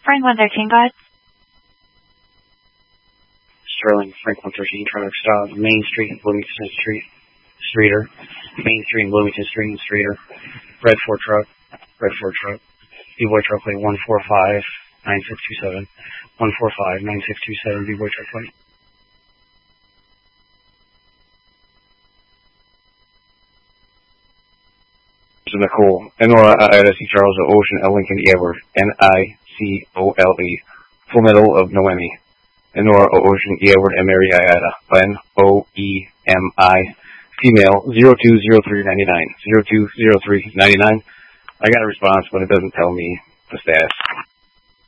Frank 113, go ahead. Sterling, Frank 113, traffic stop, Main Street, Bloomington Street, Streeter. Main Street, Bloomington Street, Streeter. Red Ford truck. B-Boy truck plate 145-9627. 145-9627, B-Boy truck plate. Nicole, N-O-R, I-S-E, Charles, Ocean, L. Lincoln, Edward, N-I-C-O-L-E, Full Metal of Noemi, N-O-R, Ocean, Edward, and Mary, Iada, N-O-E-M-I, female, 020399, 020399. I got a response, but it doesn't tell me the status.